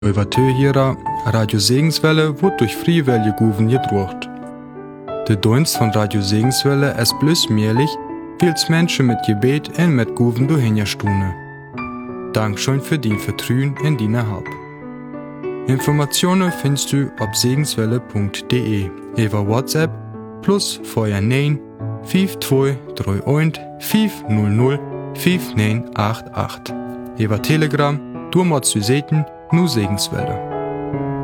Övertöhira, Radio Segenswelle wird durch Friewelle Guven gedruckt. Der Dienst von Radio Segenswelle ist bloß möglich, weil Menschen mit Gebet und mit Guven durchhinstune. Dankeschön für dein Vertrauen in deine Hab. Informationen findest du auf segenswelle.de über WhatsApp plus vorher 9 5231 500 5988. Über Telegram, du musst du sehen, nur Segenswelle.